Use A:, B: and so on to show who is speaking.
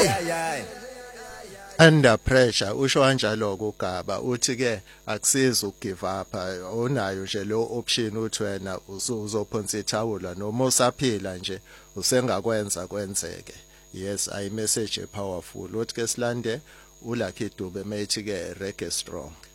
A: Under pressure usho kanjalo kuGaba uthi ke akusiza ukugive up onayo nje lo option uthi wena uzophonsa ithawula noma usaphila nje usengakwenza kwenzeke. Yes, I message powerful uthi ke silande uLucky Dube methi ke reggae strong.